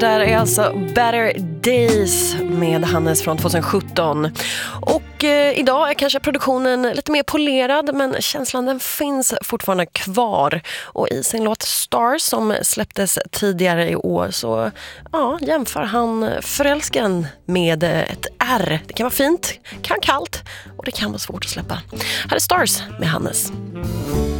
där är alltså Better Days med Hannes från 2017. Och idag är kanske produktionen lite mer polerad, men känslan den finns fortfarande kvar. Och i sin låt Stars som släpptes tidigare i år så jämför han förälskan med ett R. Det kan vara fint, kan kallt och det kan vara svårt att släppa. Här är Stars med Hannes.